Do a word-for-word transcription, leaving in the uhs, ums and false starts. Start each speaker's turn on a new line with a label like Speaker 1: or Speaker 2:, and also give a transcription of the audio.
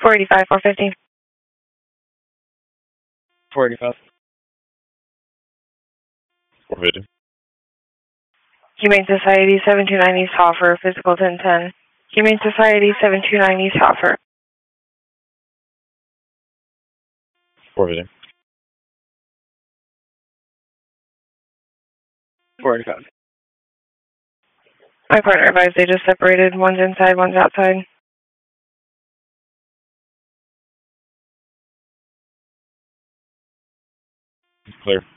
Speaker 1: four eighty-five, four fifty.
Speaker 2: four eighty-five.
Speaker 3: four fifty.
Speaker 1: Humane Society, seven two nine East Hoffer, physical ten ten. Humane Society, seven two nine East Hoffer.
Speaker 3: four fifty.
Speaker 2: four eighty-five.
Speaker 1: My partner advised they just separated. One's inside, one's outside.
Speaker 3: Clear.